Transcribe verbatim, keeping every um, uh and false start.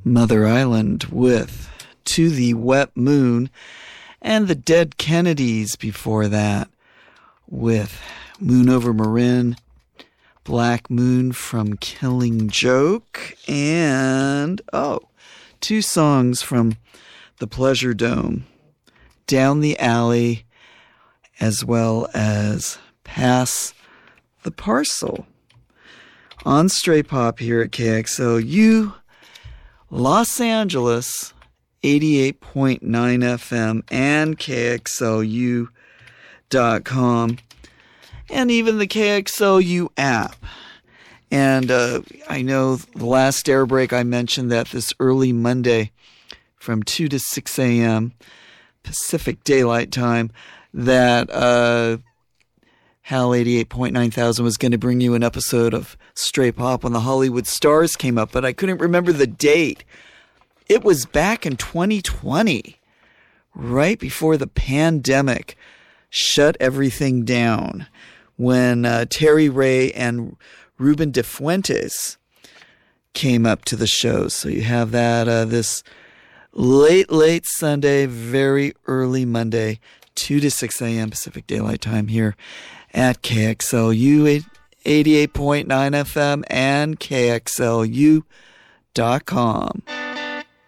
Mother Island with To the Wet Moon, and the Dead Kennedys before that with Moon Over Marin, Black Moon from Killing Joke, and, oh, two songs from the Pleasure Dome, Down the Alley, as well as Pass the Parcel. On Stray Pop here at K X L U, Los Angeles, eighty-eight point nine F M, and K X L U dot com, and even the K X L U app. And uh, I know the last air break I mentioned that this early Monday from two to six a.m. Pacific Daylight Time, that uh, Hal eighty-eight point nine thousand was going to bring you an episode of Stray Pop when the Hollywood Stars came up, but I couldn't remember the date. It was back in twenty twenty, right before the pandemic shut everything down, when uh, Terry Ray and Ruben De Fuentes came up to the show. So you have that uh, this late, late Sunday, very early Monday, two to six a.m. Pacific Daylight Time here at K X L U eighty-eight point nine F M and K X L U dot com.